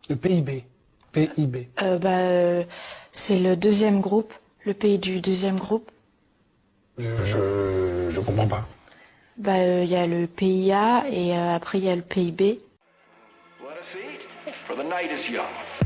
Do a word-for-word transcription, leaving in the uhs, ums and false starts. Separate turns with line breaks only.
Le P I B. P I B.
Euh, bah, euh, c'est le deuxième groupe, le pays du deuxième groupe.
Je, je, je comprends pas.
Bah, il euh, y a le P I A et euh, après il y a le P I B.
What a feat, for the night is young.